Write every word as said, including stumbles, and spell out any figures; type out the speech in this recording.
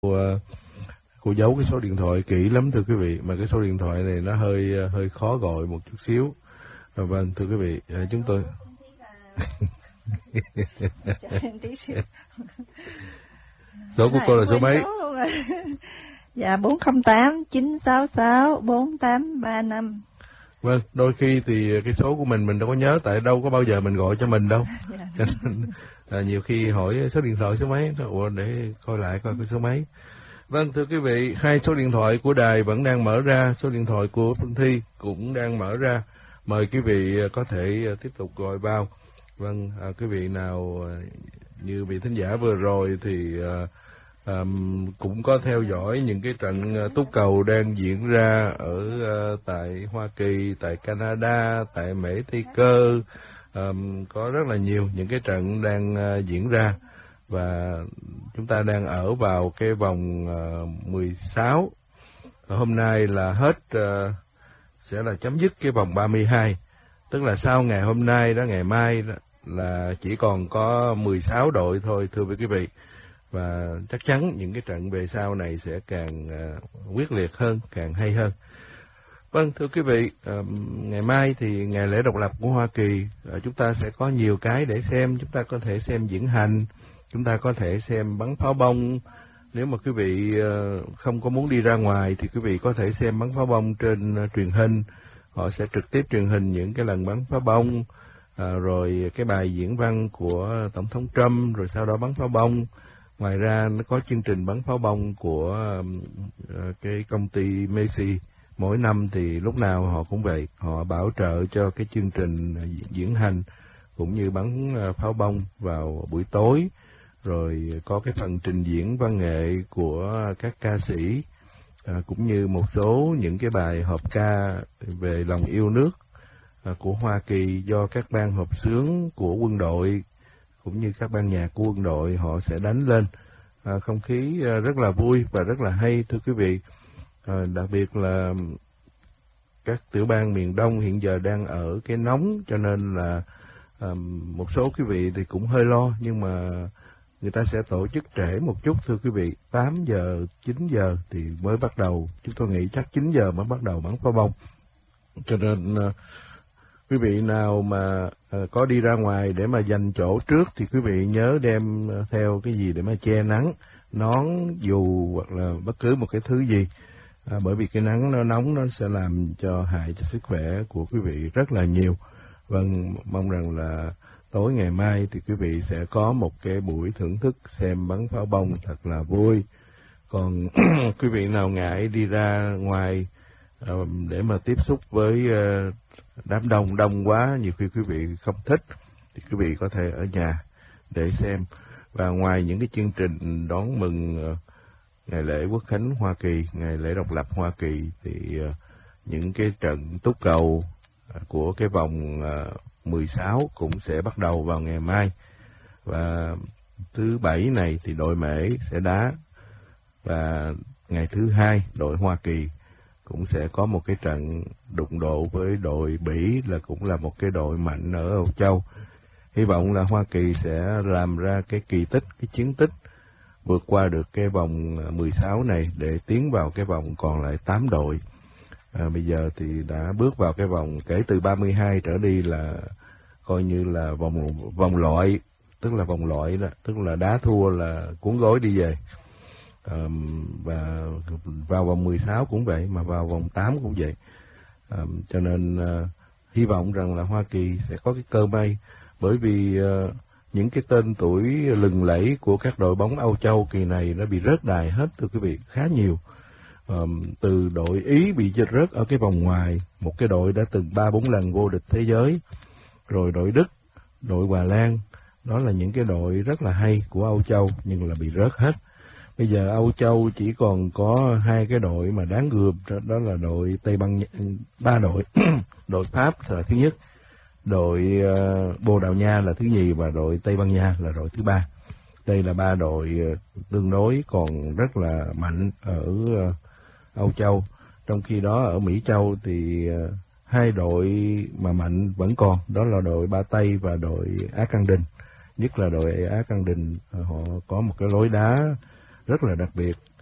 Cô, cô giấu cái số điện thoại kỹ lắm thưa quý vị, mà cái số điện thoại này nó hơi hơi khó gọi một chút xíu. À, vâng thưa quý vị, à, chúng tôi số của cô là số mấy? Dạ bốn không tám chín sáu sáu bốn tám ba năm. Vâng, đôi khi thì cái số của mình mình đâu có nhớ, tại đâu có bao giờ mình gọi cho mình đâu. Cho nên à, nhiều khi hỏi số điện thoại số mấy, ủa để coi lại coi cái số mấy. Vâng thưa quý vị, hai số điện thoại của đài vẫn đang mở ra, số điện thoại của Phương Thi cũng đang mở ra. Mời quý vị có thể tiếp tục gọi vào. Vâng, à, quý vị nào như vị thính giả vừa rồi thì à, à, cũng có theo dõi những cái trận túc cầu đang diễn ra ở à, tại Hoa Kỳ, tại Canada, tại Mễ Tây Cơ. À, có rất là nhiều những cái trận đang à, diễn ra. Và chúng ta đang ở vào cái vòng uh, mười sáu. Hôm nay là hết, uh, sẽ là chấm dứt cái vòng ba mươi hai. Tức là sau ngày hôm nay đó, ngày mai đó, là chỉ còn có mười sáu đội thôi thưa quý vị. Và chắc chắn những cái trận về sau này sẽ càng uh, quyết liệt hơn, càng hay hơn. Vâng thưa quý vị, uh, ngày mai thì ngày lễ độc lập của Hoa Kỳ, uh, chúng ta sẽ có nhiều cái để xem. Chúng ta có thể xem diễn hành, chúng ta có thể xem bắn pháo bông. Nếu mà quý vị không có muốn đi ra ngoài thì quý vị có thể xem bắn pháo bông trên truyền hình. Họ sẽ trực tiếp truyền hình những cái lần bắn pháo bông, à, rồi cái bài diễn văn của Tổng thống Trump, rồi sau đó bắn pháo bông. Ngoài ra nó có chương trình bắn pháo bông của uh, cái công ty Macy. Mỗi năm thì lúc nào họ cũng vậy, họ bảo trợ cho cái chương trình diễn hành cũng như bắn pháo bông vào buổi tối. Rồi có cái phần trình diễn văn nghệ của các ca sĩ, à, cũng như một số những cái bài hợp ca về lòng yêu nước à, của Hoa Kỳ do các ban hợp xướng của quân đội cũng như các ban nhạc của quân đội họ sẽ đánh lên. À, không khí à, rất là vui và rất là hay thưa quý vị. À, đặc biệt là các tiểu bang miền Đông hiện giờ đang ở cái nóng, cho nên là à, một số quý vị thì cũng hơi lo, nhưng mà người ta sẽ tổ chức trễ một chút thưa quý vị, tám giờ, chín giờ thì mới bắt đầu. Chúng tôi nghĩ chắc chín giờ mới bắt đầu bắn pháo bông. Cho nên uh, quý vị nào mà uh, có đi ra ngoài để mà dành chỗ trước thì quý vị nhớ đem uh, theo cái gì để mà che nắng, nón, dù hoặc là bất cứ một cái thứ gì. À, bởi vì cái nắng nó nóng nó sẽ làm cho hại cho sức khỏe của quý vị rất là nhiều. Vâng, mong rằng là tối ngày mai thì quý vị sẽ có một cái buổi thưởng thức xem bắn pháo bông thật là vui. Còn quý vị nào ngại đi ra ngoài uh, để mà tiếp xúc với uh, đám đông đông quá, nhiều khi quý vị không thích, thì quý vị có thể ở nhà để xem. Và ngoài những cái chương trình đón mừng uh, ngày lễ Quốc khánh Hoa Kỳ, ngày lễ độc lập Hoa Kỳ, thì uh, những cái trận túc cầu uh, của cái vòng uh, mười sáu cũng sẽ bắt đầu vào ngày mai. Và thứ bảy này thì đội Mễ sẽ đá, và ngày thứ hai đội Hoa Kỳ cũng sẽ có một cái trận đụng độ với đội Bỉ, là cũng là một cái đội mạnh ở Âu Châu. Hy vọng là Hoa Kỳ sẽ làm ra cái kỳ tích, cái chiến tích vượt qua được cái vòng mười sáu này để tiến vào cái vòng còn lại tám đội. À, bây giờ thì đã bước vào cái vòng kể từ ba mươi hai trở đi là coi như là vòng vòng loại, tức là vòng loại đó, tức là đá thua là cuốn gói đi về. À, và vào vòng mười sáu cũng vậy, mà vào vòng tám cũng vậy. À, cho nên à, hy vọng rằng là Hoa Kỳ sẽ có cái cơ may, bởi vì à, những cái tên tuổi lừng lẫy của các đội bóng Âu Châu kỳ này nó bị rớt đài hết thưa quý vị, khá nhiều. Um, từ đội Ý bị rớt ở cái vòng ngoài, một cái đội đã từng ba bốn lần vô địch thế giới, rồi đội Đức, đội Hà Lan, đó là những cái đội rất là hay của Âu Châu nhưng là bị rớt hết. Bây giờ Âu Châu chỉ còn có hai cái đội mà đáng gờm, đó là đội Tây Ban Nha, ba đội, đội Pháp là thứ nhất, đội uh, Bồ Đào Nha là thứ nhì, và đội Tây Ban Nha là đội thứ ba. Đây là ba đội uh, tương đối còn rất là mạnh ở uh, Âu Châu. Trong khi đó ở Mỹ Châu thì uh, hai đội mà mạnh vẫn còn, đó là đội Ba Tây và đội Argentine. Nhất là đội Argentine, uh, họ có một cái lối đá rất là đặc biệt.